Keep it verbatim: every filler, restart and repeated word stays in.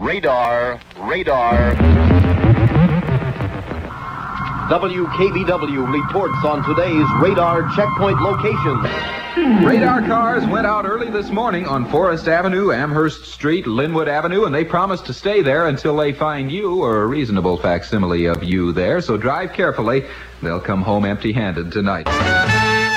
Radar, radar. W K B W reports on today's radar checkpoint locations. Radar cars went out early this morning on Forest Avenue, Amherst Street, Linwood Avenue, and they promised to stay there until they find you or a reasonable facsimile of you there. So drive carefully. They'll come home empty-handed tonight.